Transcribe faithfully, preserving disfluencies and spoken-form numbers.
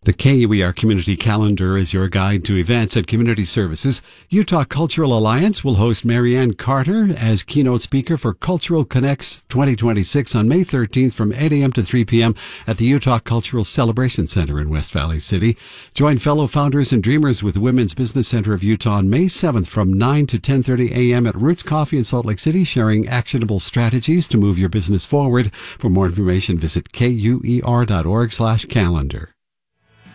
The K U E R Community Calendar is your guide to events and community services. Utah Cultural Alliance will host Marianne Carter as keynote speaker for Cultural Connects twenty twenty-six on May thirteenth from eight a.m. to three p.m. at the Utah Cultural Celebration Center in West Valley City. Join fellow founders and dreamers with the Women's Business Center of Utah on May seventh from nine to ten thirty a.m. at Roots Coffee in Salt Lake City, sharing actionable strategies to move your business forward. For more information, visit K U E R dot org slash calendar.